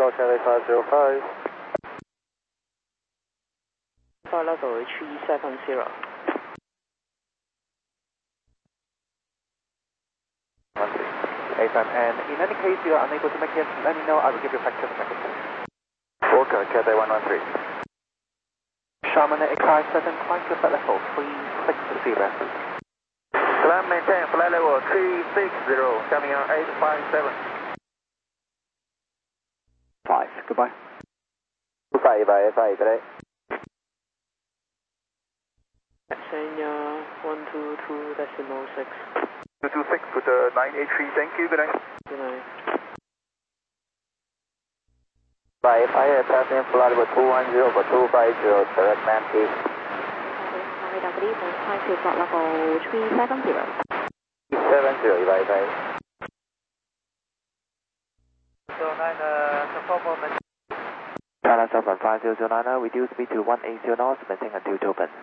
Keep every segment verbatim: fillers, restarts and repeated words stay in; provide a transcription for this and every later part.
Bravo, Cathay five zero five. Flight level three seven zero. one three. A F M, and in any case you are unable to make it, let me know, I will give you back to the packet. Walker, Cathay one one three. Sharman eight five seven, climb to flight level three six zero. Climb maintain flight level three six zero, coming on eight five seven. five, goodbye. two five bye, five today. Senior one two two decimal six. two two six with the nine eight three, thank you, good night. Good night. Bye, fire passing flight level two one zero for two five zero, direct man please. Radar, good evening, climb to flight level three seven zero. three seven zero, bye bye. So nine, uh, confirm moment. China Southern five zero zero nine, reduce speed to one eighty knots, maintain until to open.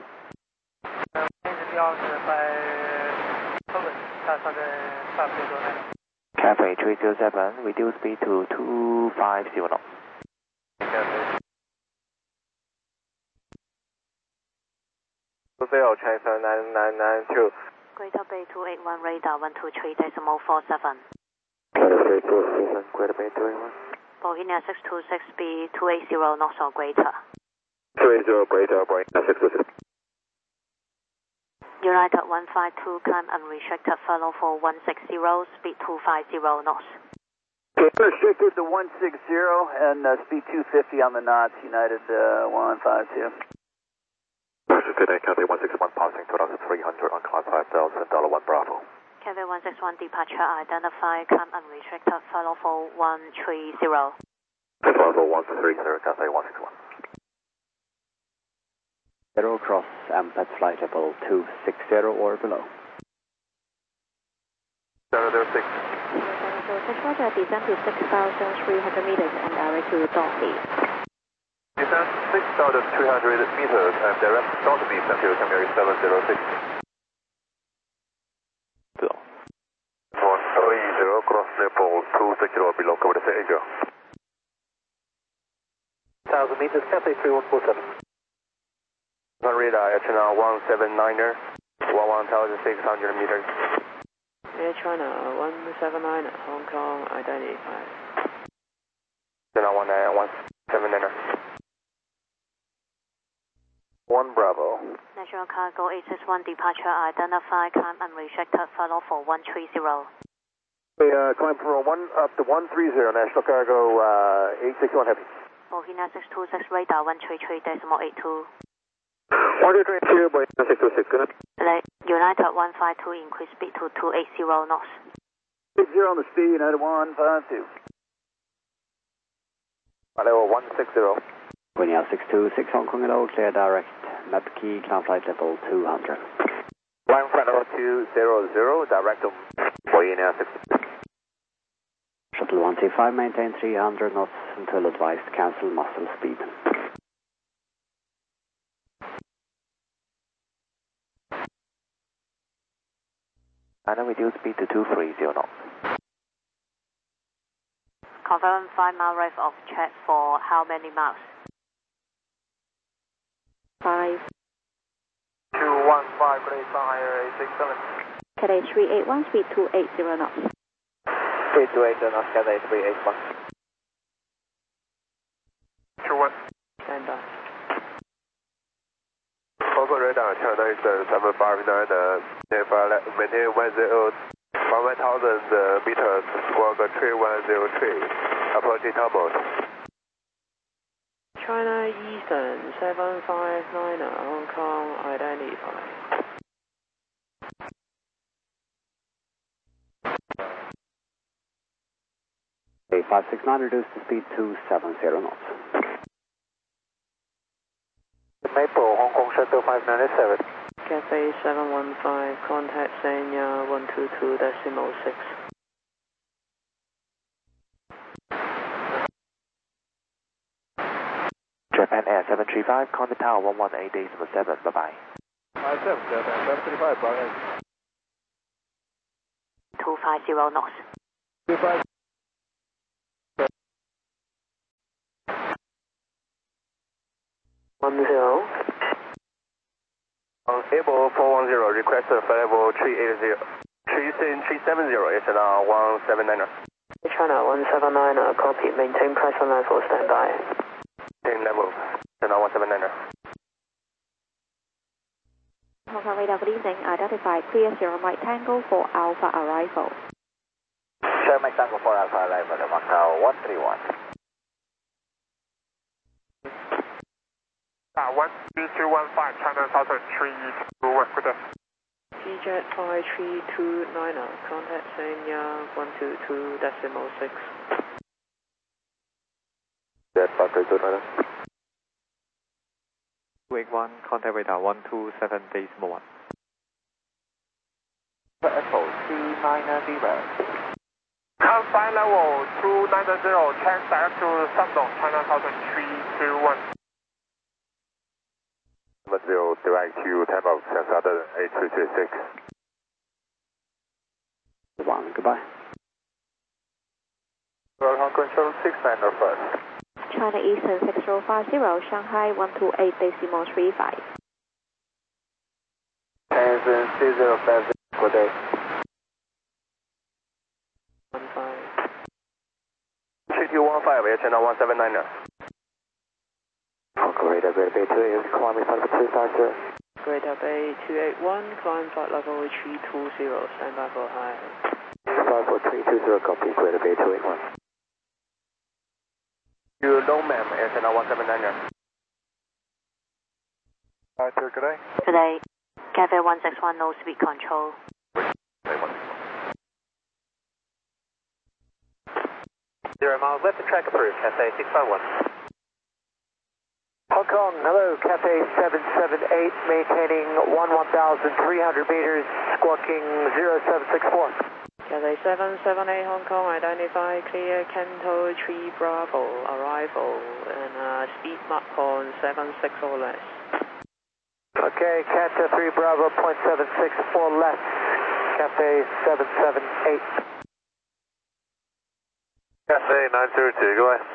Cathay three zero seven, reduce speed to two five zero knots. Zero, China nine nine nine two. Greater Bay two eight one, radar one two three decimal four seven. Greater Bay two eight one, Greater Bay two eight one. Bohemia six two six, speed two eighty knots or greater. two eighty greater, Bohemia six two six. United one five two, climb unrestricted, follow for one six zero, speed two five zero knots. Okay, restricted to one six zero and uh, speed two fifty on the knots, United uh, one five two. Today, Cathay one six one, passing two thousand three hundred on climb five thousand, dollar one Bravo. Cathay one six one, departure identified, climb unrestricted, follow for one three zero. Bravo one three zero, Cathay one six one. Zero cross M P E T flight level two six zero or below. zero zero six. So six Roger, descend to six thousand three hundred meters and direct to Dorothy. Descend six thousand three hundred meters and direct Dorothy, Central Camry seven zero six. Below. one three zero, cross level two six zero below, cover the Asia. one thousand meters, Cathay three one four seven. On radar, H N R one seven niner, one thousand six hundred meters. Air China one seven nine, Hong Kong identified. H N R one nine one seven niner. one Bravo. National Cargo eight six one, departure identified, climb unrestricted, follow for one three zero. We uh, climb from one up to one three zero, National Cargo uh, eight six one heavy. Bohemia six two six, radar one three three decimal eight two. one two three two, Bohemia six two six, good night. United one five two, increase speed to two eighty knots. six zero on the speed, United one five two. Level one six zero. Bohemia six two six, Hong Kong hello, clear direct, M E P key, climb flight level two hundred. Climb flight level two zero zero, direct to Bohemia six two six. Shuttle one two five, maintain three hundred knots until advised, cancel muzzle speed. And then reduce speed to two three zero knots. Confirm five mile rate of check for how many miles? Five. two one five, Great Fire eight six seven. Cathay three eight one, speed two eighty knots. three two eight knots, Cathay three eight one. two one. Stand by. Local radar, China is seven five nine, maintain one zero, one thousand meters, squawk three one zero three, approaching Talbot. China Eastern seven five nine, Hong Kong identified. A five six nine, reduce the speed to seven zero knots. Maple, Hong Kong Shuttle five nine seven. Cathay seven one five, contact Sanya one two two decimal six. Japan Air seven three five, contact tower one one eight decimal seven, bye bye. five seven, Japan seven three five, Bravo. two five zero knots. two five. one zero. On Able four one zero, request flight level three eight zero. three seven zero, it's an uh, one seven niner. China one seven niner, copy. Maintain pressure level, standby. Maintain level, it's an uh, one seven niner. Hong Kong radar, good evening. Identify clear zero Mike Tango for Alpha arrival. Sure, Mike Tango for Alpha arrival, Macau one three one. Uh, one three two one five, China Southern three two one, good day. G Jet five three two niner, contact Sanya one two two decimal six. Jet five three two niner. two eight one, contact radar one two seven decimal one. Echo C nine zero. Come flight level two nine zero, change direct to Shandong, China Southern three two one. Zero direct to Temple, China Southern eight three three six. One, goodbye. Well, Hong Kong Shuttle six niner first. China Eastern six zero five zero, Shanghai one two eight decimal three five. Shenzhen C zero five zero, good day. one five. three two one five, China one seven niner. Hong Kong radar, Great Bay two eight, climbing flight level two five zero. Greater Bay two eight one, climb flight level three two zero, standby for high. five four three two zero, copy, Greater Bay two eight one. You low ma'am, China one seven niner. Hi, sir, good day. Good day. Cathay one six one, no speed control. Zero miles left to track approved, Cathay six five one. Hong Kong, hello, Cathay seven seven eight, maintaining one one thousand three hundred meters, squawking zero seven six four. Cathay seven seven eight Hong Kong, identify clear Kento three Bravo, arrival, and uh, speed mark on seven six or less. Okay, Cathay three Bravo, point seven six four left, Cathay seven seven eight. Cathay nine zero two, go ahead.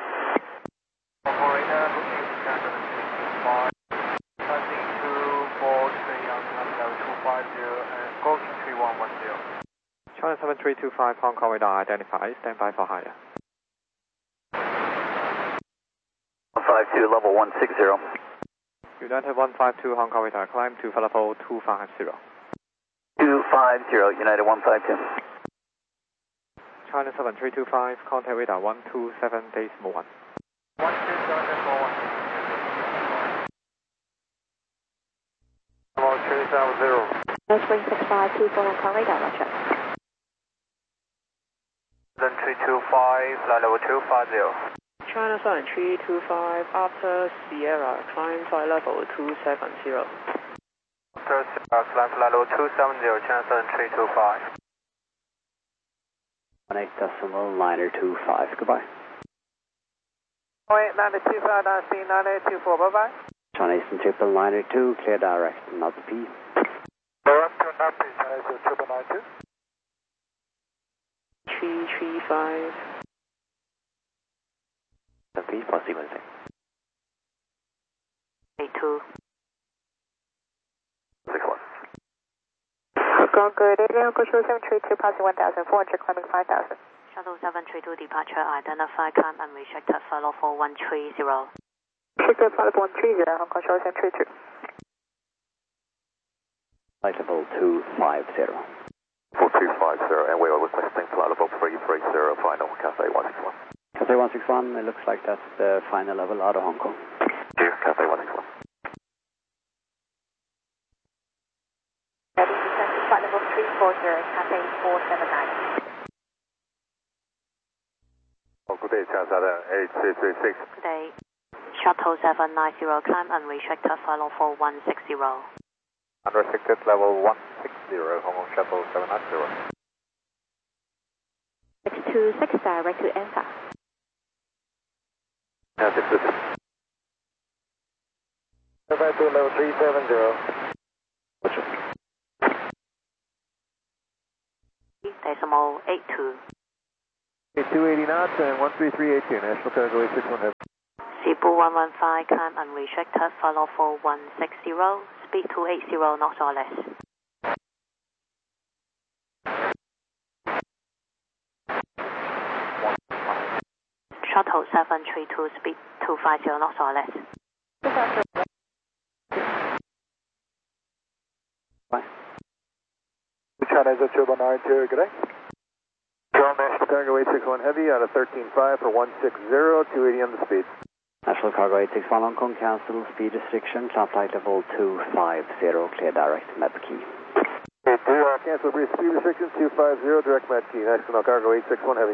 China seven three two five, Hong Kong radar identified, standby for higher. one five two, level one six zero. United one five two, Hong Kong radar, climb to flight level two five zero. two five zero, United one five two. China seven three two five, contact radar one two seven decimal one. one two seven decimal one. Level three seven zero. No spring six five two for Hong Kong radar, roger. three two five, flight level two five zero. China Sun three two five, after Sierra, climb flight level two seven zero. After Sierra, climb flight level two seven zero, China Sun three two five. one eight decimal niner two five, goodbye. oh eight nine two five, nine C nine eight two four, bye bye. China Eastern triple niner two, clear direct, not P. Direct to Napi, China Eastern triple nine two. three three five. P, plus sequencing. eight two. six one. Hong Kong, good evening, Hong Kong Shuttle seven three two, passing one thousand four hundred, climbing five thousand. Shuttle seven three two departure, identify climb unrestricted, flight level one three zero. Restricted flight level one three zero, Hong Kong Shuttle seven three two. Flight level two five zero. four two five zero, and we are requesting flight level three three zero, final, Cathay one six one. Cathay one six one, it looks like that's the final level out of Hong Kong. Here, Cathay one six one. Ready to descend to flight level three four zero, Cathay four seven nine. Oh, good day, China Southern eight three three six. Good day. Shuttle seven nine zero, climb unrestricted, flight level one six zero. Unrestricted level one six zero, Hong Kong Shuttle seven nine zero. six two six, direct to Ansa. Yeah, six two six. Five two level three seven zero. Decimal eight two. two eighty knots and one three three eight two, National Cargo eight six one. Cebu one one five, climb unrestricted, follow four one six zero, speed two eighty knots or less. Shuttle seven three two, speed two fifty knots or less. Bye. China is at two one nine two, good day. Ground National Cargo eight six one Heavy out of thirteen five for one six zero, two eighty on the speed. National Cargo eight six one Hong Kong, cancel speed restriction, climb flight level two five zero, clear direct Med Key. Okay, two, uh, cancel brief speed restriction, two five zero, direct Med Key. National Cargo eight six one Heavy.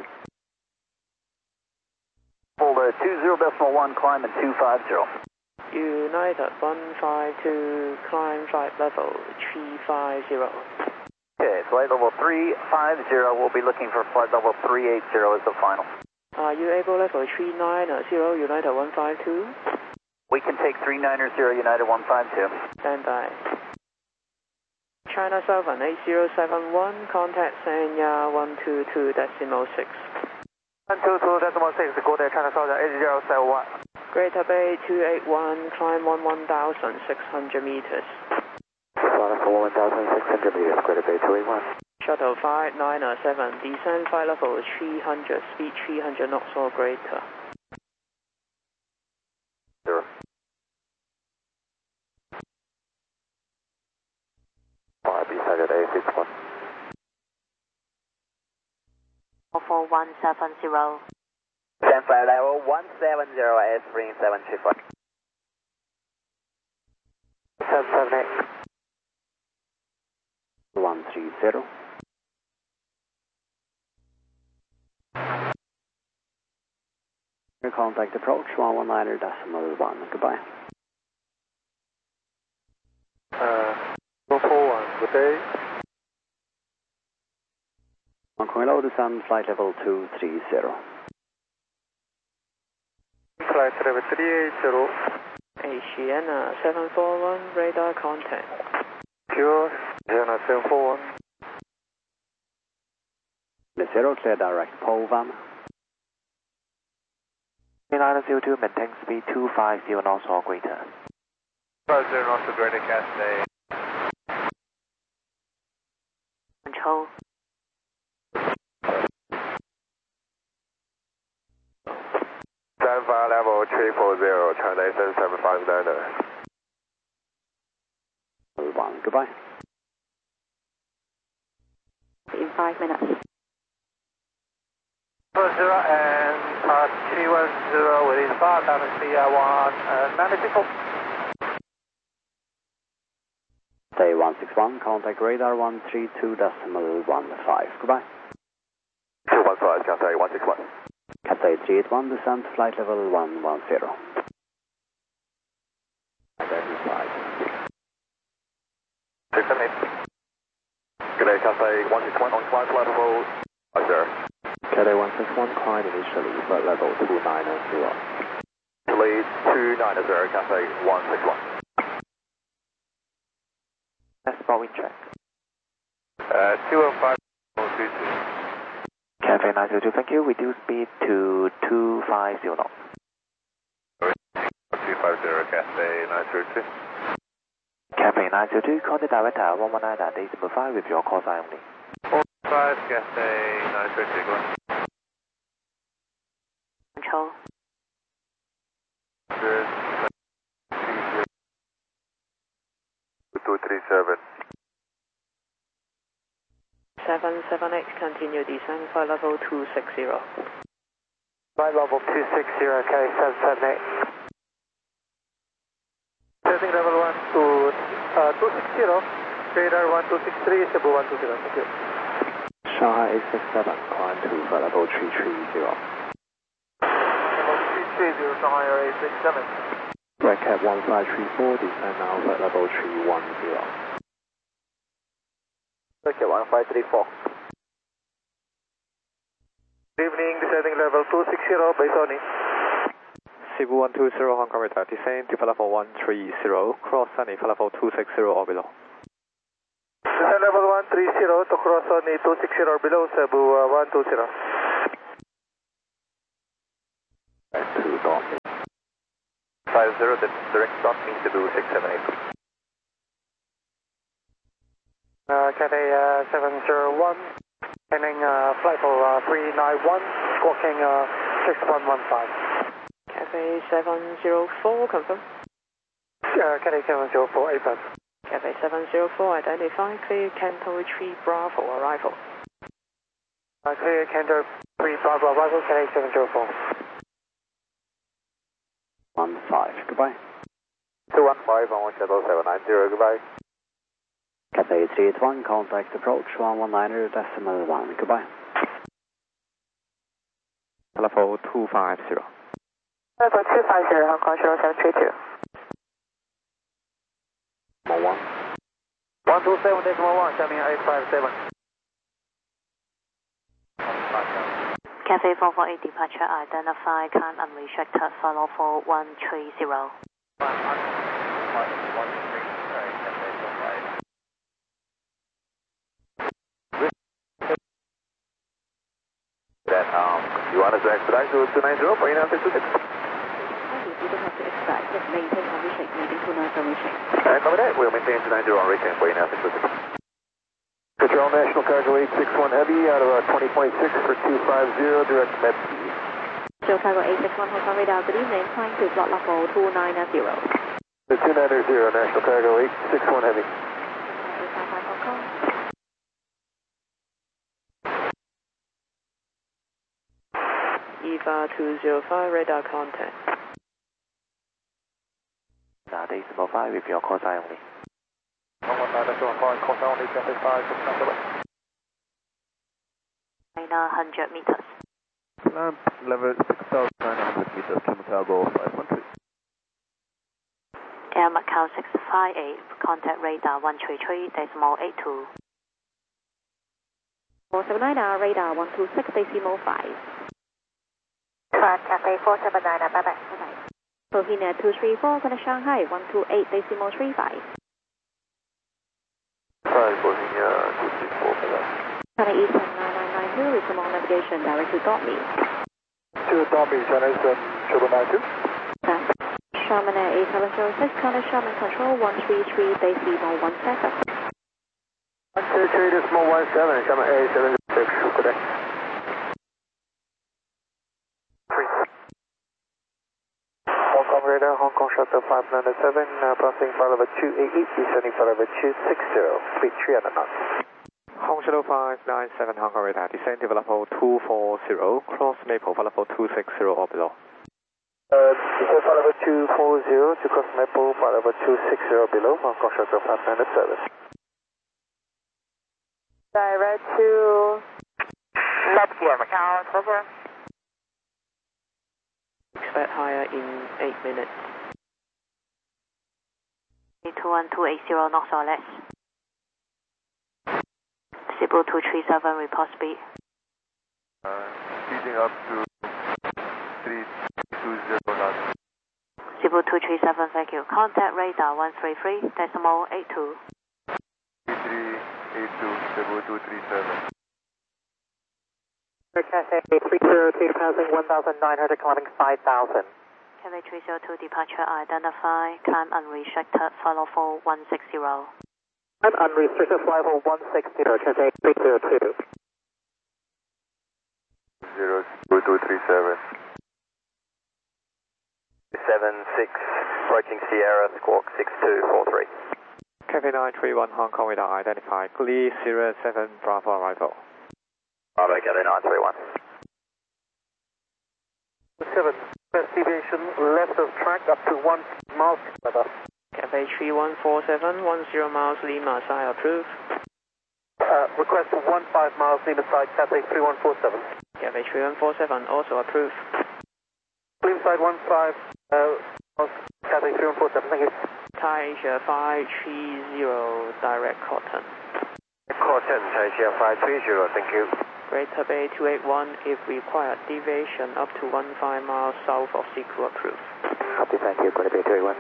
Hold uh, two zero decimal one, climb at two five zero. United one five two, climb flight level three five zero. Okay, flight level three five zero, we'll be looking for flight level three eighty as the final. Are you able level three nine zero, United one five two? We can take three nine zero, United one five two. Stand by. China Southern eight zero seven one, contact Sanya one two two decimal six. one two two decimal six, go to China Southern eight zero seven one. Greater Bay two eight one, climb on one thousand six hundred meters. one thousand six hundred meters, Greater Bay two eight one. Shuttle five nine seven, descend flight level three hundred, speed three hundred knots or greater. Zero. R B Target eight six one. four one seven zero. Stand flight level one seven zero, S three seven two four. seven seven eight. one three zero. Your contact approach one one nine decimal one. Goodbye. Uh, four four one, good day. Hong Kong low, descend flight level two three zero. Flight level three eight zero. Asiana seven four one, radar contact. Pure, Asiana seven four one. Zero, clear direct Povan. nine zero two, maintain speed two five zero knots or greater. five zero knots or greater, Cascade. Control. Stand fire level three four zero, China Eastern seven five nine. One, goodbye. In five minutes. Zero and uh, three one zero within five, down to C I one uh, ninety-four. Stay one six one, contact radar one three two decimal one five. Goodbye. two one five, Cathay one six one. Cathay three eight one, descent flight level one one zero. six seven eight. Good day, Cathay one six one, on flight level five zero. Cathay one six one, climb initially, flight level two nine zero. Lead two nine zero, Cathay one six one. That's about wind check. Uh, two one five, two two. Cathay nine zero two, thank you. Reduce speed to two five zero knots. two five zero, Cathay nine zero two. Cathay nine zero two, contact director one one nine decimal five with your call sign only. four five, Cathay nine zero two, go on. Control. two three seven. seven seven eight, continue descend flight level two six zero. Flight level two six zero, okay, seven seven eight. Setting level one to uh, two six zero, radar one two six three, Cebu one two zero, thank you. Shanghai eight six seven, climb to flight level three three zero. Level three three zero, Shanghai Air eight six seven. Red Cat one five three four, descend now flight level three one zero. Okay, one five three four. Good evening, descending level two six zero, base only. Cebu one two zero, Hong Kong radar, descend to flight level one three zero, cross Sunny, flight level two six zero or below. Descend level one three zero to cross only two six zero or below, Cebu uh, one two zero. Back to Dorothy. five zero, the direct start means Cebu six seven eight. Uh, Cathay uh, seven zero one, landing uh, flight level uh, three nine one, squawking uh, six one one five. Cathay seven zero four, confirm. Uh, Cathay seven zero four, eight five. Cathay seven zero four, identify, clear Canto three Bravo, arrival. Uh, clear Canto three Bravo, arrival, Cathay seven zero four. one five, goodbye. two one five, one one shuttle seven nine zero, goodbye. Cathay three eight one, contact approach one one nine decimal one, goodbye. Level two five zero. Level two five zero, Hong Kong Shuttle seven three two. one one. one two seven decimal one, coming eight five seven. Cathay four four eight departure, identify, climb unrestricted, follow for one three zero. That, um, you want us to expedite to two nine zero for in six two six? You don't have to expect, just maintain on reaching, maintain two nine zero reaching. Uh, copy that, we'll maintain two nine zero on reaching for in six two six. Control National Cargo eight six one Heavy out of our twenty point six for two five zero, direct Med P. Show Cargo eight six one Hong Kong radar, good evening, flying to block level two nine zero. The two nine zero, National Cargo eight six one Heavy. eight five five Hong Kong. EVA two zero five, radar contact. Now, decimal five with your call sign only. one one nine decimal five, call sign only, Cathay five, number. nine hundred meters. Climb level six thousand nine hundred meters, Climb Cargo five one three. Air Macau six five eight, contact radar one three three, decimal eight two. four seven nine R, radar one two six, decimal five. Climb Cathay four seven nine, bye bye. Bye bye. Pohina two three four, going to Shanghai one two eight, decimal three five. Five, Bohemia two three four, for that. China Eastern nine nine nine two, resume navigation, direct to Dortmund. To Dortmund, China Eastern triple nine two. That's Sherman Air A seven zero six, China Sherman Control one three three, decimal one seven. one two three decimal one seven, Sherman A seven zero six, good day. Hong Kong radar, Hong Kong Shuttle five nine seven, uh, passing flight level two eight eight, descending flight level two six zero, speed three hundred knots. Hong Shuttle five nine seven, Hong Kong radar, descend to level two four zero, cross Maple for level two six zero or below. Uh, descend flight level two four zero to cross Maple, flight level two six zero below, Hong Kong Shuttle five nine seven. Direct to Neptune, Macau, over. Expect higher in eight minutes. two one two eight zero knots or less. Cebu two three seven, report speed. Uh, speeding up to three two zero knots. Cebu two three seven, thank you. Contact radar one three three, decimal eight two. three three eight two, Cebu two three seven. Cathay three zero two, passing one thousand nine hundred, climbing five thousand. Cathay three zero two departure, identify, climb unrestricted, follow for one six zero. I'm unrestricted, flight level one six zero, Cathay three zero two. Zero two two three seven. seven six, approaching Sierra, squawk six two four three. Cathay nine three one, Hong Kong radar, identify, clear Sierra seven Bravo arrival. Bravo, Cathay nine three one. seven, best deviation left of track up to one miles. Cathay three one four seven, one zero miles Lima, side approved. Uh, request one five miles Lima side, Cathay three one four seven. Cathay three one four seven, also approved. Lima side one five, uh, miles, Cathay three one four seven, thank you. Thai Asia five three zero, direct Cotton. Cotton, Asia five three zero, thank you. Greater Bay two eight one, if required, deviation up to one five miles south of Siku approved. Copy, thank you, Greater Bay two eight one.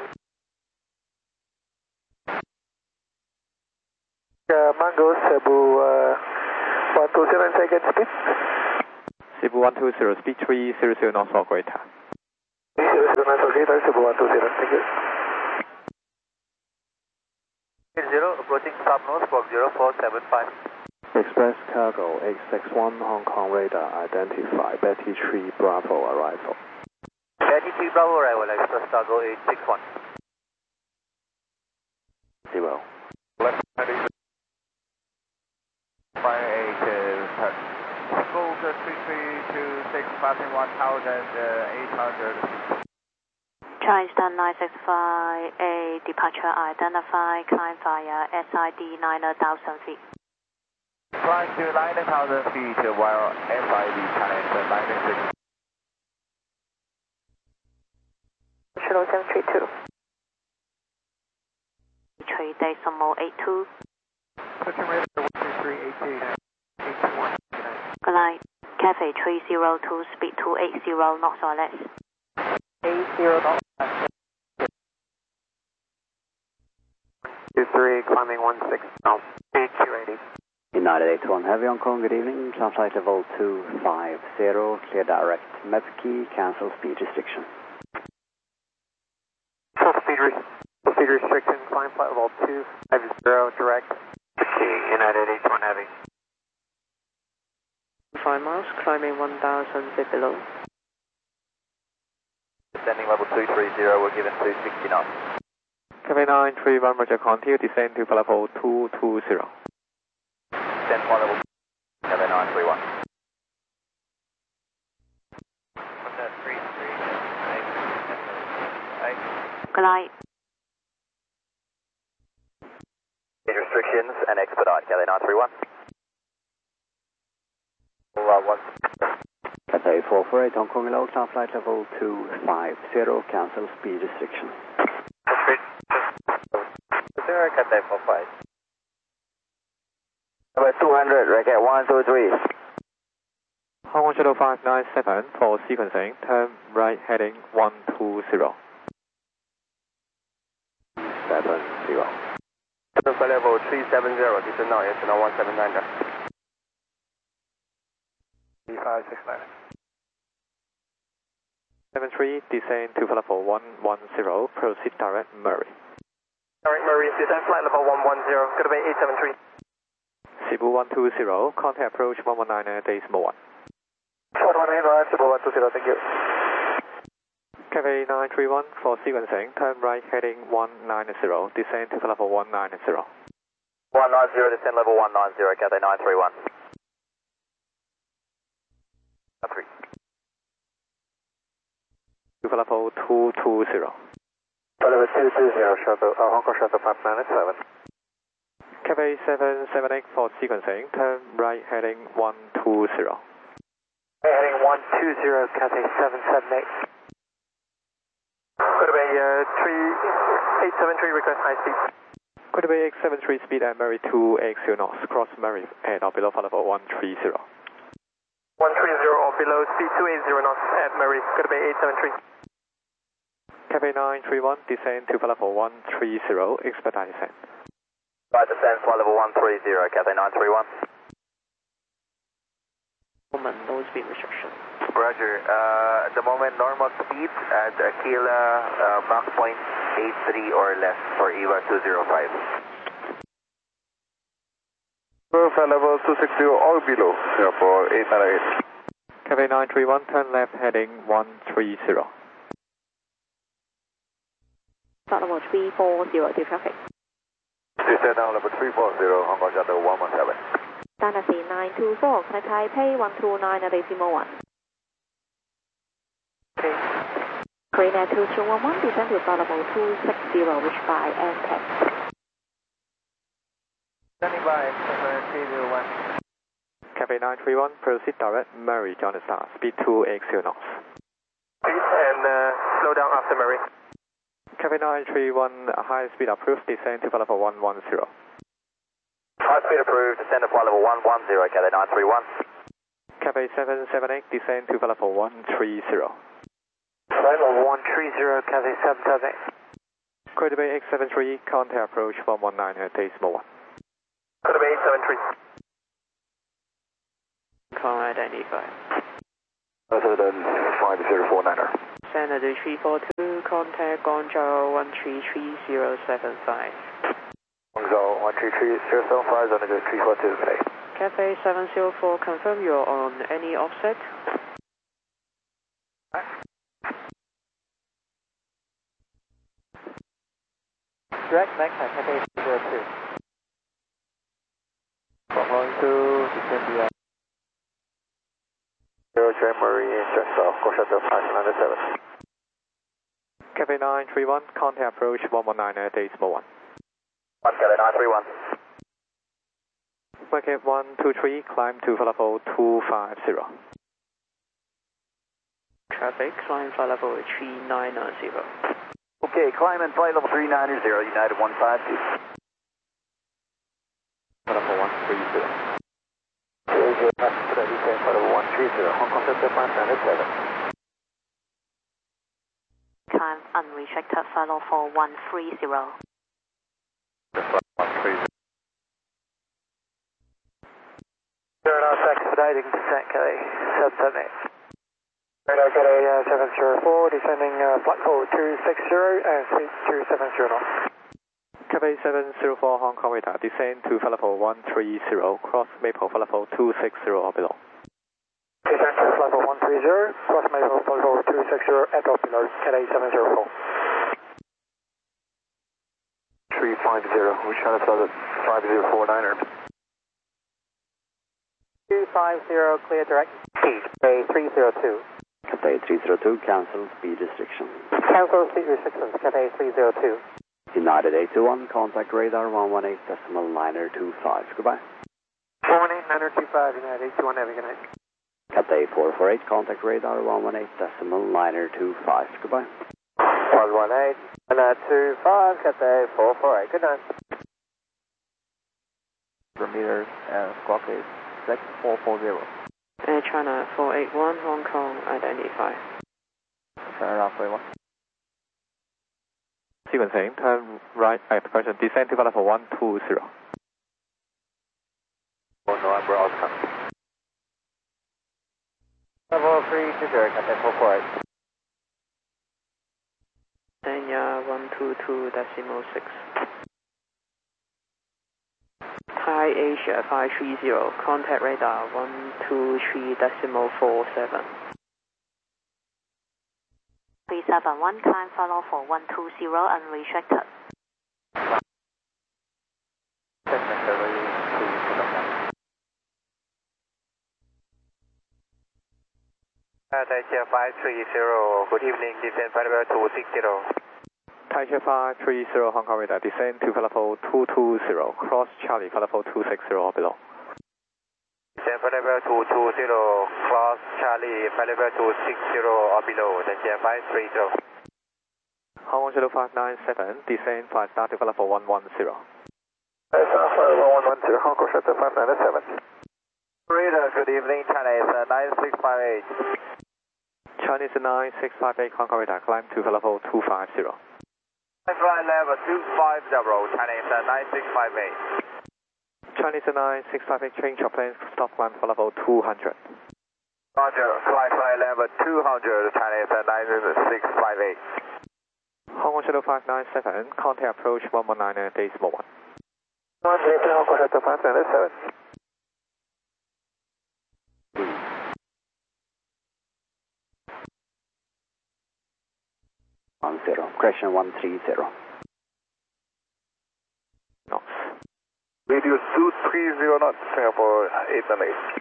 Uh, Mango, Cebu, uh, one two seven seconds speed. Cebu one two zero, speed three zero zero knots or greater. three zero Okay, that's Cebu one two zero, thank you. eight zero, approaching stop nose, squawk zero four seven five. Express Cargo eight six one Hong Kong radar, identify Betty three Bravo arrival. Betty three Bravo arrival, Express Cargo eight six one. Zero. Left Fire eight, uh, Gold three three two six, passing one thousand eight hundred. Chinese nine six five, A departure identify, climb via S I D nine thousand feet. Climb to nine thousand feet while S I D challenge ninety-six. Shuttle seven three two. three decimal eight two. Switching radar one three three eight two eight two one. Glide, Cathay three zero two, speed two eight zero knots or less. eight zero knots. two three, climbing one six knots, eight two eighty. United eight one Heavy Hong Kong, good evening. Climb flight level two five zero, clear direct. Metski, cancel speed restriction. Full speed, re full speed restriction, climb flight level two five zero, direct. United eight one Heavy. five miles, climbing one thousand feet below. Descending level two three zero, we're given two sixty knots. Cathay nine three one, Roger, continue descend to level two two zero. Descend for level Cathay nine three one. three three eight. Glide, Speed restrictions and expedite, Cathay nine three one. Uh, one. Cathay four four eight Hong Kong hello, climb flight level two five zero, cancel speed restriction. Zero, Cathay four five. Number two hundred, racket one two three. Hong Kong Shuttle five nine seven for sequencing, turn right heading one two zero. seven zero. For level three seven zero, descend now, it's now one seven nine. three five six nine. seven three, descend to level one one zero, proceed direct Murray. Alright, Murray, descend flight level one one zero, good to be eight seven three. Cebu one two zero, contact approach one one nine decimal one. one one nine, Cebu one two zero, thank you. Cathay nine three one for sequencing, turn right heading one nine zero, descend to level one nine zero. one nine zero, descend level one nine zero, Cathay nine three one. three. To level two two zero. Level two two zero, shuttle, uh, Hong Kong Shuttle five nine seven. Cathay seven seven eight for sequencing, turn right heading one two zero. Heading one two zero, Cathay seven seven eight. Good to be uh, three eight seven three, request high speed. Good to be eight seven three speed at Murray two X zero knots, cross Murray and or below level one three zero. one three zero or below, speed two eight zero knots at Murray, good to be eight seven three. Cathay nine three one, descend to level one three zero, expedite descent. Right, descend flight level one three zero, Cathay nine three one. Moment, no speed restriction. Roger, uh, at the moment normal speed at Aquila, uh, Mach point eight three or less for E V A two zero five. Flight level two six zero or below, for eight nine eight. Cathay nine three one, turn left heading one three zero. Start level three four zero to traffic. Descend down level three four zero, Hong Kong Shuttle one one seven. Dynasty nine two four, Cathay Taipei one two nine decimal one. Korean Air two two one one, descend to start level two six zero, reach by N ten. Standing by, seven three zero one. Cathay nine three one, proceed direct Murray, John Star, speed two X zero knots. And uh, slow down after Murray. Cathay nine three one, high speed approved, descend to level one one zero. High speed approved, descend to flight level one one zero, Cathay nine three one. Cathay seven seven eight, descend to level one three zero. Flight level one three zero, Cathay seven seven eight. Code Bay X seven three, contact approach one one nine decimal one. Code Bay eight seven three. Call identified. Other than five zero four niner. Xanadu three four two, contact Guangzhou one three three zero seven five. Guangzhou one three three zero seven five, Xanadu three four two, good day. Cathay seven zero four, confirm you're on any offset? Direct next time, Cathay zero two. Going to descend the zero January in Jetstar, Go Shuttle five nine seven. Cathay nine three one, contact approach one one nine at Decimal one. one Cathay nine three one. Wicket one two three, climb to flight level two five zero. Traffic, climb flight level three nine zero. Okay, climb and flight level three nine zero, United one five two. Flight level one three zero. Flight level one three zero, Hong Kong Delta five nine seven. Climb unrestricted flight level one three zero. one three zero. Zero nine expediting descent, Cathay seven seven eight. Radar Cathay uh, seven zero four, descending uh, flight level two six zero and speed two seven zero knots. Cathay seven zero four, Hong Kong radar, descend to flight level one three zero, cross Maple flight level two six zero or below. Descend to flight level one three zero, cross Maple flight level two six zero at or below, Cathay seven zero four. three five zero, we try to fly the five zero four niner. two five zero, clear direct. Cathay three zero two. Cathay three zero two, cancel speed restriction. Cancel speed restrictions, Cathay three zero two. United eight two one, contact radar one one eight decimal niner two five. Goodbye. one one eight niner two five, United eight two one, have a good night. Cathay four four eight, contact radar one one eight decimal niner two five. Goodbye. one one eight niner two five, Cathay four four eight, good night. Meters and squawk is six four four zero. Air China four eight one, Hong Kong, identify. China three one. Sequencing, turn right at present, descend to flight level one two zero. Oh, November outcome. Level three two zero, Cathay four four eight. Kenya one two two decimal six. Thai Asia five three zero, contact radar one two three decimal four seven. three seven one, climb flight level one two zero, unrestricted. Taisha five three zero, good evening, descend flight level two six zero. Taisha five three zero, Hong Kong radar, descend to flight level two two zero, cross Charlie flight level two six zero or below. Descend flight level two two zero, cross Charlie flight level two six zero or below, Taisha five three zero. Hong Kong Shuttle five nine seven, descend flight start to flight level one one zero. Flight level one one zero, Hong Kong Shuttle five nine seven. Radar, good evening, China is nine six five eight. Chinese nine six five eight, Hong Kong radar, climb to flight level two five zero. Flight level two five zero, China is nine six five eight. Chinese nine six five eight, change your plans, stop climb for level two hundred. Roger, flight flight level two hundred, China is nine six five eight. Hong Kong Shuttle five nine seven, contact approach one one nine at Decimal one. Hong Kong Shuttle five nine seven. one zero, correction one three zero. Knots. Radio two three zero knots, Singapore eight and eight.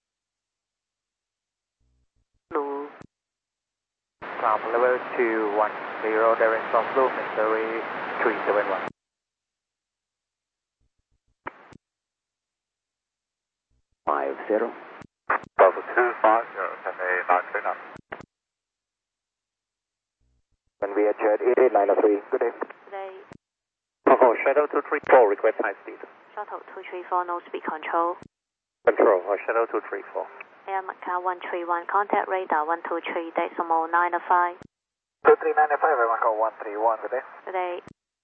Blue. Ground level two one zero, direct from Blue, Missouri three seven one. five zero. Bravo two five zero, Cathay nine three nine. When we adjourn eight eight nine three, good day. Today, Oh, Shadow two three four, request high speed. shuttle two three four, no speed control. Control, oh, Shadow two three four. Air Macau one three one, contact radar one two three decimal nine five. two three nine five, Air Macau one three one, good day. Today,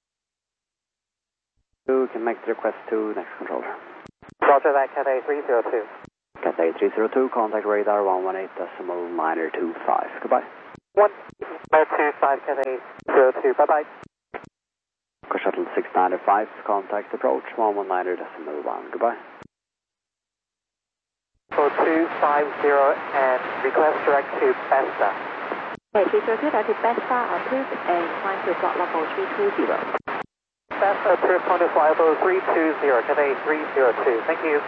You can make the request to next controller. Roger that, Cathay three zero two. Cathay three zero two, contact radar one one eight decimal niner two five. Goodbye. one two five Cathay zero two, bye bye. Go Shuttle six ninety-five, contact approach one one nine decimal one, goodbye. four two five zero and request direct to Besta. Okay, three zero two, direct to Besta, approved, and climb to flight level three two zero. Besta approved, point to flight level three two zero, Cathay three zero two, thank you.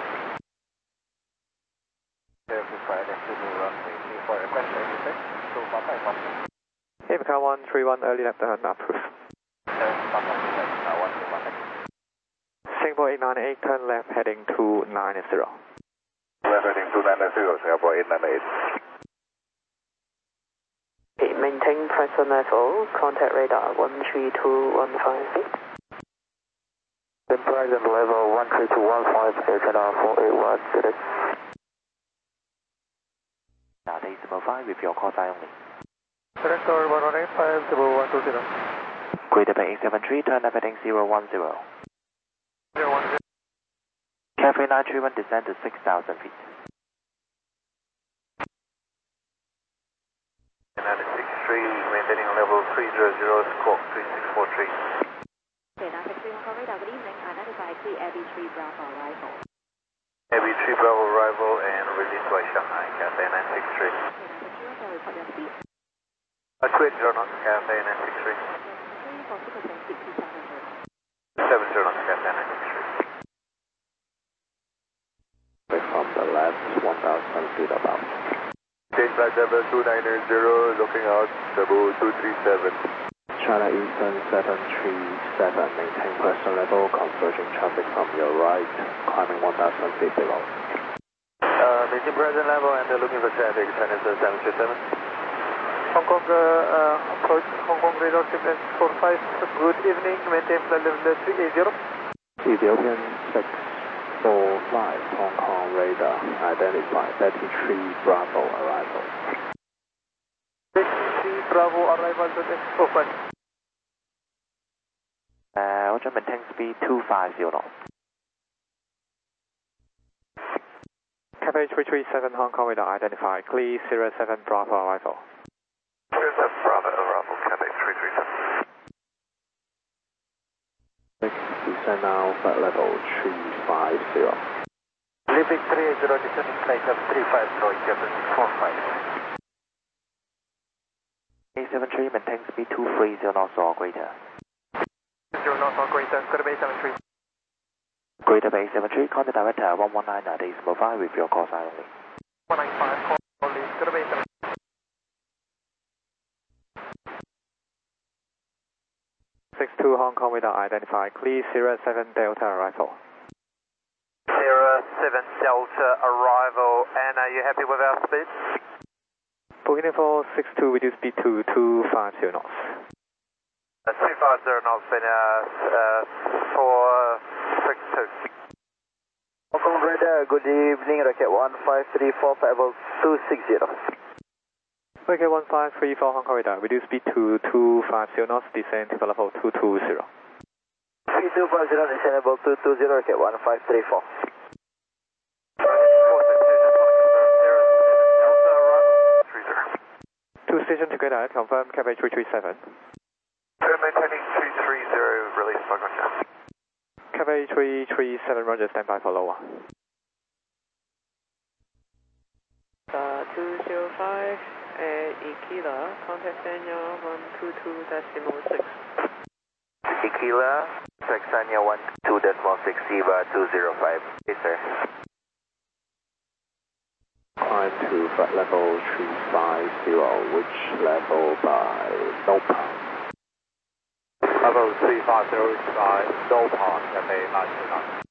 Avicar one three one, early left turn approved. Singapore eight nine eight, turn left heading two nine zero. Left heading two nine zero, Singapore eight nine eight. Okay, maintain present level, contact radar one three two one five. Then present level one three two one five, radar four eight one zero. Now decimal five with your call sign only. Director one one eight five zero one two zero. Greater Bay eight seven three, turn left heading zero one zero. zero one zero. Cafe nine three one, descend to six thousand feet. ninety-six three, maintaining level three zero zero, squawk three six four three. Okay, nine six three Hong Kong radar, good evening, identify three A B three Bravo arrival. A B three Bravo arrival and release by Shanghai, Cathay nine six three. Okay, nine six three Hong Kong, report your speed. A twin zero knots, Cathay nine six three. three for sequencing, speed two seven zero. seven zero knots, Cathay nine six three. From the left, one thousand feet above. Change flight level two nine zero, looking out, double two three seven. China Eastern seven three seven, maintain present level, converging traffic from your right, climbing one thousand feet below. Uh, maintain present level and uh, looking for traffic, China Eastern seven three seven. Hong Kong uh, uh, approach, Hong Kong radar six four five, good evening, maintain flight level three eight zero. Ethiopian six four five, Hong Kong radar, identify thirty-three Bravo arrival. thirty-three Bravo arrival to six four five. Uh, Roger, maintain speed two five zero knots. Cafe three three seven, Hong Kong radar, identify clear zero seven Bravo arrival. Here's a Bravo arrival, Cathay three three seven. Descend now, flight level three five zero. Leaving three eight zero, descending flight level three five zero, Captain six four five. eight seven three, maintain speed two three zero knots or greater. zero knots or greater, Greater Bay seven three. Greater Bay seven three, contact director one one nine decimal five with your call sign only. one nine five, call only, Greater Bay seven three. six two Hong Kong radar, identify clear zero seven Delta arrival. zero seven Delta arrival, and are you happy with our speed? Booking for six two, reduce speed to two five zero knots. Uh, two five zero knots in uh, uh, four six two. Hong Kong radar, good evening, Rocket one five three four, level two six zero. Okay, one five three four Hong Kong radar, reduce speed to two five zero knots, descend to level two two zero. Speed two five zero, descend level two two zero, Rocket one five three four. Two station together, confirm Cafe three three seven. Maintaining three three zero, release by contact. Cafe three three seven, roger, stand by for lower. Uh, two zero five, uh, Ikila, contact Sanya one two two decimal six. Tequila, Texania one two decimal six, Eva two zero five. Yes, sir. Climb to flight level three five zero, which level by Nopa? Level three five zero by Nopa, Cathay nine two nine.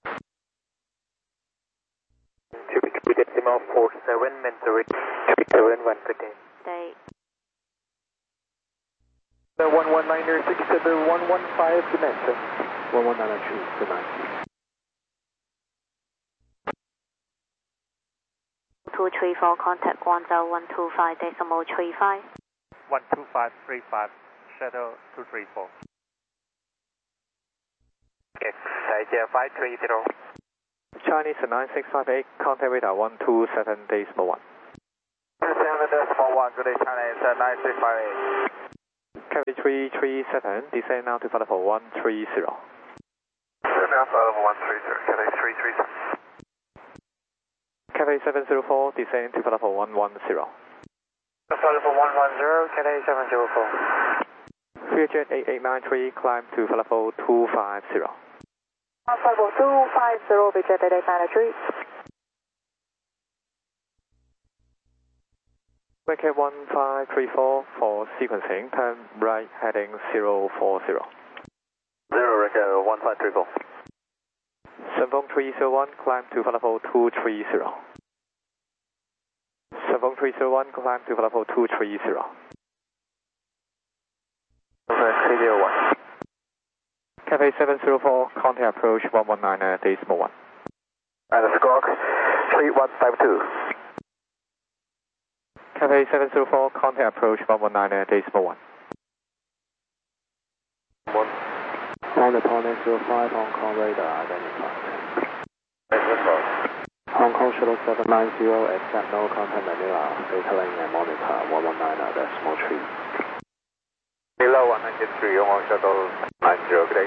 Two decimal four seven, Mentary, three seven one, good day. Day. The one one nine six seven one one five dimension. one one nine two, good night. two three four, contact one zero one two five decimal three five. one two five three five, shuttle two three four. Okay, Taija five three zero. Chinese nine six five eight, contact radar one two seven decimal one. Descend decimal one, good day, China is nine six five eight. Cafe three three seven, descend now to flight level one three zero. Descend now flight level one three zero, Cafe three three seven. Cafe seven zero four, descend to flight level one one zero. Flight level one one zero, Cafe seven zero four. Fearjet eight eight nine three, climb to flight level two five zero. Flight level two five zero, Vietjet eight eight nine three. Make it one five three four for sequencing, turn right heading zero four zero. Zero, Rico, one five three four. Sunfeng three zero one, climb to flight level two three zero. Sunfeng three zero one, climb to flight level two three zero. Over three zero one. Cafe seven zero four, contact approach one one nine uh, decimal one. And the squawk, three one five two. Cafe seven zero four, contact approach one one nine uh, decimal one. One. On the Pony zero five, Hong Kong radar identified. Hong Kong Shuttle seven nine zero, accept no contact Manila, data link and monitor one one nine uh, decimal three. Below one nine three, Hong Kong Shuttle nine zero, good day.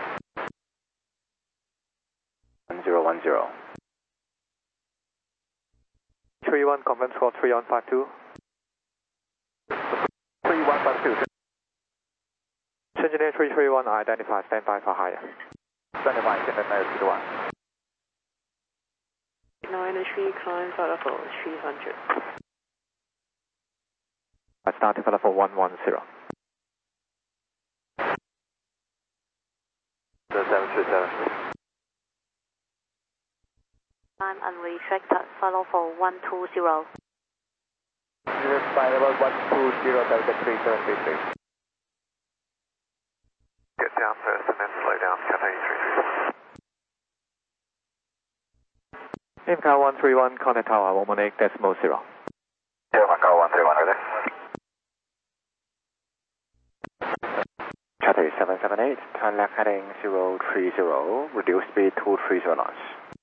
one zero one zero. three one, confirm score three one five two. three one five two. Engineer three three one, identify, stand by for higher. Stand by, stand by, three one. nine three, climb flight level three hundred. I start to flight level one one zero. seven three seven. I'm unrestricted, flight level one two zero. Flight level one two zero, Delta three seven three three. Get down first and then slow down, Cathay three three seven. Incal one three one, contact tower one one eight decimal zero. Yeah, Macau one three one, ready? Cathay seven seven eight, turn left heading zero three zero, reduce speed two three zero knots.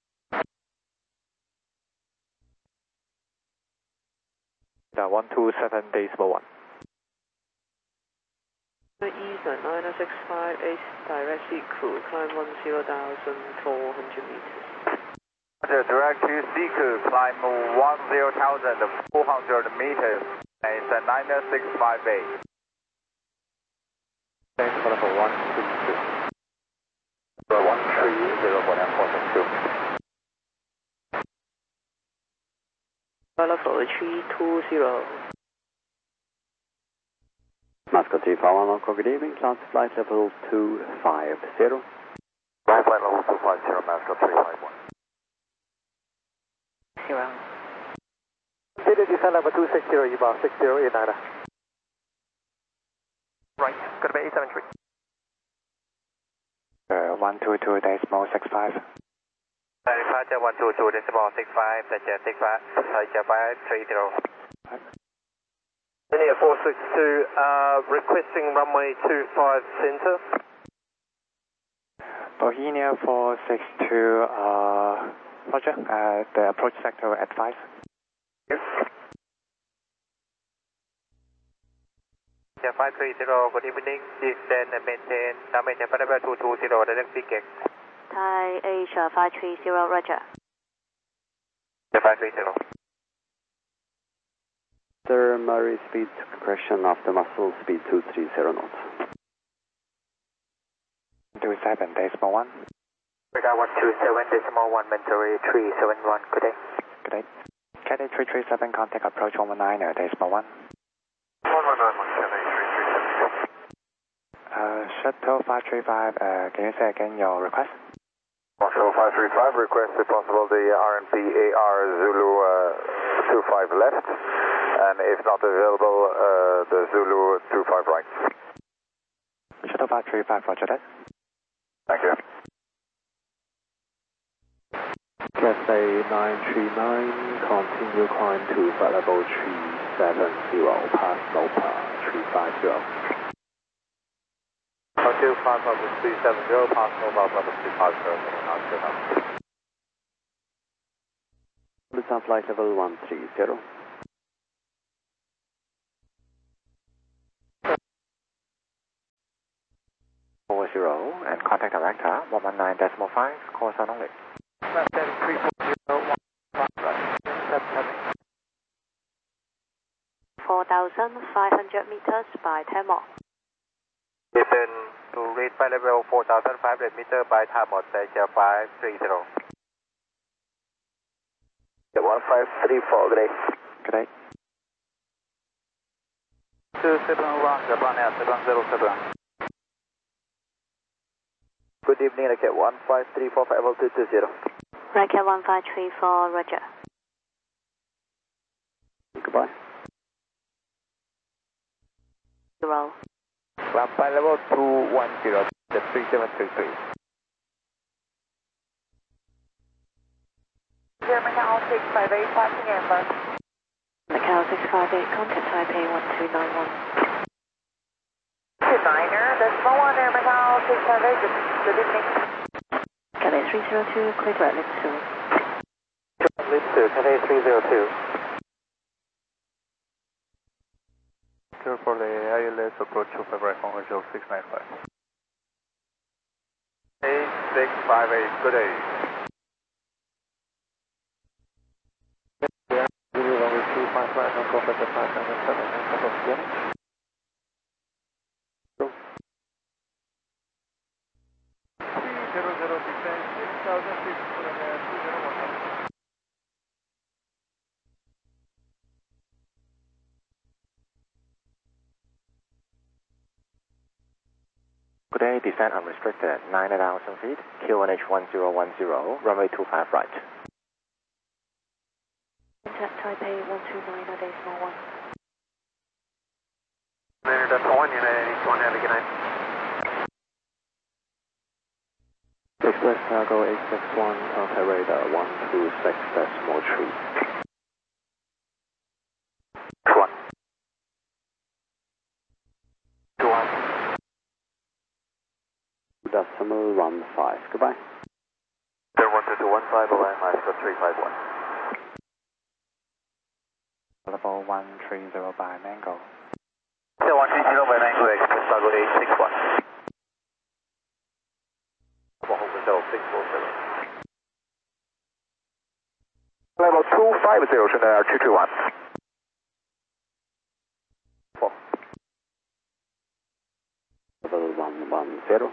one two seven decimal one. Eastern nine six five eight, direct seat crew, climb one zero thousand four hundred meters. Direct to Siku, climb one zero thousand four hundred meters. It's a nine six five eight. Thanks for level one three two. one three zero for four six two. Level three two zero. Mascot three five one, Hong good evening, cloud flight level two five zero. Right flight level two five zero, Mascot three five one. Zero. City descent level two six zero, U-bar six zero eight nine. Right, gonna be eight seven three. Uh, one two two decimal six five. Departure one two two decimal six five, Departure six five, Departure three zero. Linear four six two, uh, requesting runway two five center. Bohemia four six two, uh, Roger, uh, the approach sector at five. Yes. Yeah, five three zero, good evening, descend and maintain, damage at Panama two two zero, direct ticket. Thai Asia five three zero, Roger. Yeah, five three zero. Sir, Murray speed compression after muscle speed two three zero knots. two seven decimal one. We got one two seven decimal one, Mentary three seven one, good day. Good day. Cathay three three seven, contact approach one one nine, uh, decimal one. one one nine one, Cathay three three seven. Uh, Shuttle five three five, uh, can you say again your request? Shuttle five three five, request if possible the R M P A R Zulu uh, two five left, and if not available, uh, the Zulu two five right. Shuttle five three five, roger that. Thank you. Cathay nine three nine, continue climb to flight level three seven zero, pass NOPA three five zero. Continue climb level three seven zero, pass NOPA level three five zero, not good enough. Busan flight level one three zero. zero and contact director one one nine decimal five, call sound only. Left heading three four zero one five, right, seven seven. four thousand five hundred meters by ten more. Listen to read by level four thousand five hundred meter by time of Delta five three zero. one five three four, good day. Good day. two seven one, Japan Air seven zero seven. Good evening, Racket one five three four for level two two zero. Racket one five three four, roger. Goodbye. Zero. Ground by level two one zero, the three seven three three. German Macau six five eight, passing Amber. Macau six five eight, contact Taipei one two nine one. To Niner, decimal one, Air Macau six five eight, good, good evening. Cathay three zero two, clear direct Lip two. Lip two, Cathay three zero two. Clear for the I L S approach to February Hong Kong six nine five. eight six five eight, good day. two five five, no call for the five seven seven, and cut off again. three zero zero, descent six thousand feet, two zero one. Good day, descent unrestricted, nine thousand feet, Q N H one zero one zero, runway two five right. Contact Taipei one two nine, decimal one. Niner decimal one, United eighty-one, have a good night. Express Cargo eight six one, contact radar one two six decimal three. one. two one. Decimal one five, goodbye. There one two two one five, Orion Master three five one. Level one three zero by Mango. Still one three zero by Mango, Express Cargo eight six one. Hotel six four seven. Level two five zero, Chanel two two one. four. Level one one zero.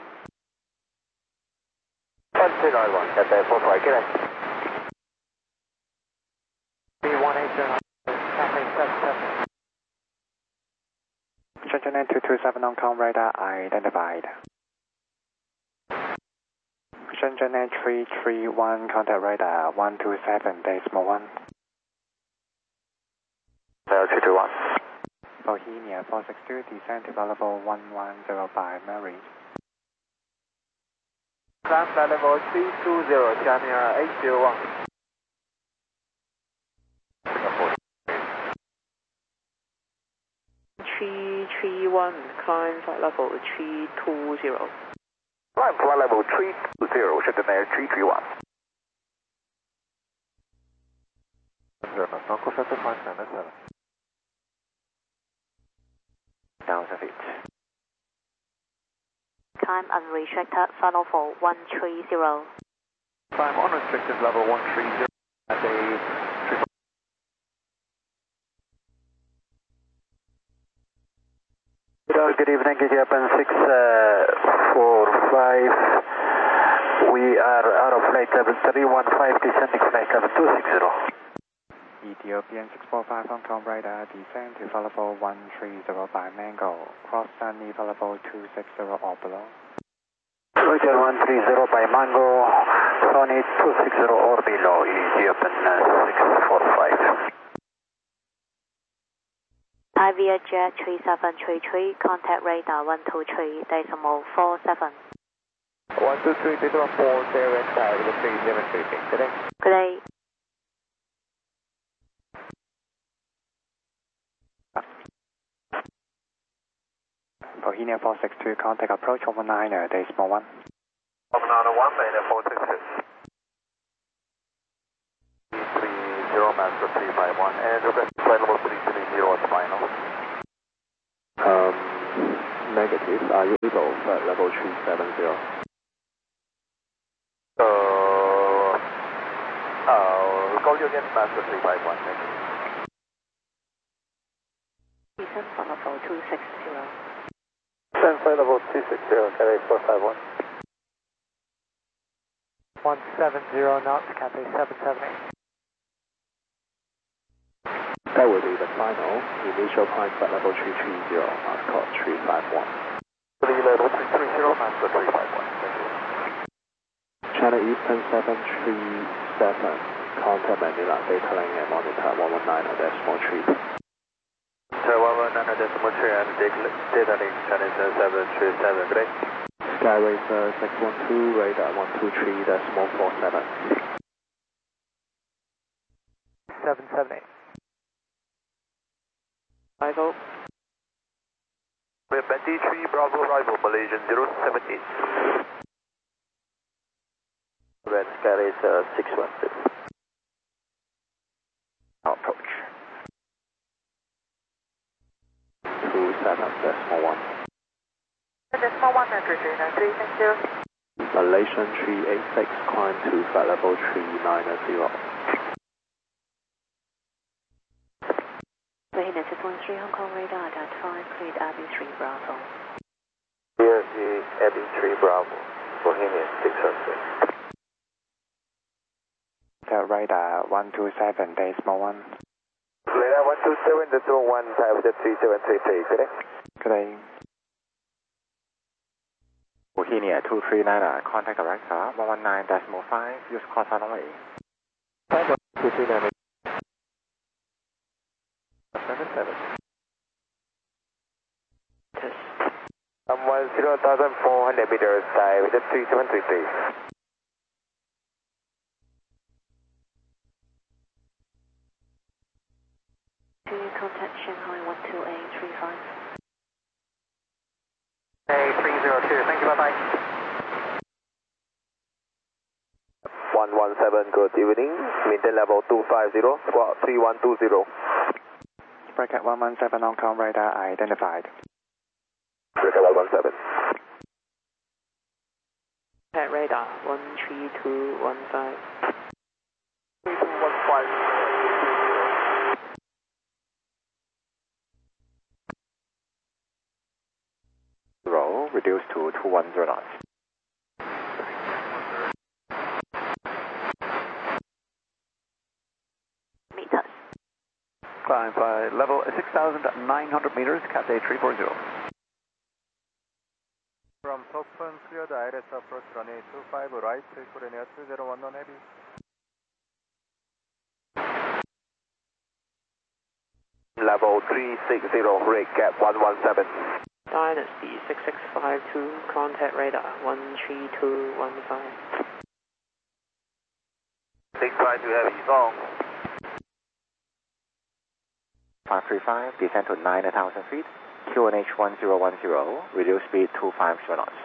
one two nine one, Cathay four five, good day. B one eight zero, Cathay seven seven. Shenzhen two two seven on com radar identified. Shenzhen three three one, contact radar one two seven, decimal one. two two one. Bohemia four six two, descent to level one one zero by Mary. Climb by level three two zero, China eight zero one. three three one, climb flight level three two zero. Climb flight level three two zero, Shenzhen three three one. Uncle Center five seven seven. Thousand feet. Time unrestricted, funnel for one three zero. Climb unrestricted level one three zero at a Good evening, Japan six four five. We are out of flight level three one five, descending flight level two six zero. Ethiopian six four five on com radar, descend to level one three zero by Mango, cross Sunny level two six zero or below. Roger one three zero by Mango, Sony two six zero or below, Ethiopian six four five. Thai Vietjet three seven three three, contact radar one two three, decimal four seven. one two three, decimal four seven, Thai with three seven three six, good day. Good day. Bohemia four six two, contact approach over niner, decimal one. Over niner one, Beta four six six. three zero, Master three five one, and request flight level three three zero at final. Um, Negative, are you able flight level three seven zero? Uh, uh, call you again, master three five one, thank you. Descend flight level two six zero. Descend flight level two six zero, Cathay four five one. one seven zero knots, Cathay seven seven eight. That will be the final. Initial climb flight level three three zero, Mascot three five one. Three level three three zero, master three five one, thank you. China Eastern seven three seven, contact Manila, data link and monitor one one nine decimal three. one one nine decimal three and data link China Eastern seven three seven, good day. Sky Racer six one two, radar one two three decimal four seven. seven seven eight. Arrival. We have D three Bravo arrival, Malaysian zero seven eight. Red Sky Racer six one two. Approach. two seven decimal one. Decimal one, three three nine three, thank you. Malaysian three eight six, climb to flight level three nine zero. Bohemian six one three, Hong Kong radar, identify, cleared Abbey three Bravo. Here is Abbey three Bravo, Bohemian six one three. The radar one two seven, decimal one. Radar one two seven, decimal one, five three seven three three, good day. Good day. Bohemia two three nine, contact director one one nine decimal five, use call sign only. two three nine. seven seven. Test. Um, one zero thousand four hundred meters, sky with three seven three three. To contact Shanghai one two eight three five. Hey, three zero two, thank you, bye bye. one one seven, good evening. Maintain level two five zero, squawk three one two zero. Bracket one one seven, Hong Kong radar identified. Bracket one one seven. At radar one three two one five. three two one five. Roll, reduce to two one zero knots. Meters. Climb by level six thousand nine hundred meters, Cathay three four zero. From Tokpun, clear the I R S approach runway two five right, Korea two zero one one heavy. Level three six zero, rate gap one one seven. Dynasty six six five two, contact radar one three two one five. six five two heavy, long. five three five, descend to nine thousand feet. Q N H one zero one zero, reduce speed two five zero knots.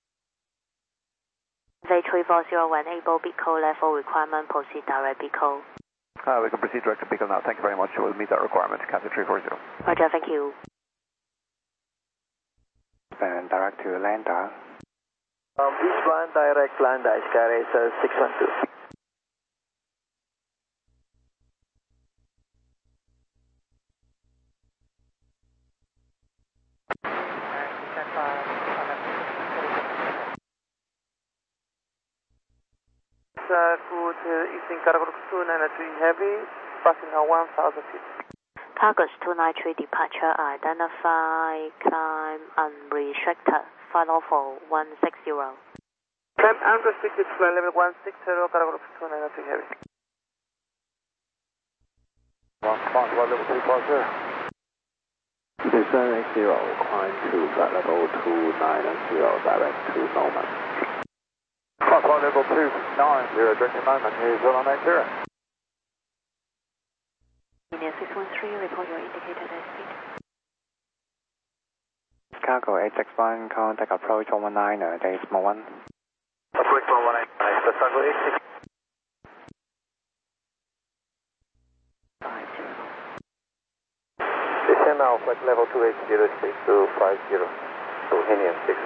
V three four zero one, able Beacon level requirement, proceed direct Beacon. Uh, we can proceed direct to Beacon now. Thank you very much. We'll meet that requirement. Cathay three four zero. Roger, thank you. And direct to Landa. Um, Eastbound direct Landa, Sky Racer six one two. Uh, good uh, evening, Cargo two nine three heavy, passing now one thousand feet. Targets two nine three departure identify, climb unrestricted, final for one six zero. Climb unrestricted, flight level one six zero, Cargo two nine three heavy. One spot, one level three four zero. Descend zero, climb to flight level two nine zero, direct to Norman. Cross one level two nine zero, direct to Norman, here is one nine zero. Union six one three, report your indicated airspeed. Chicago eight six one, contact approach one one nine, decimal one. Approach one one nine, nice, Chicago eight six. five zero. Descend now, flight level two eight zero, space two five zero. to helium six.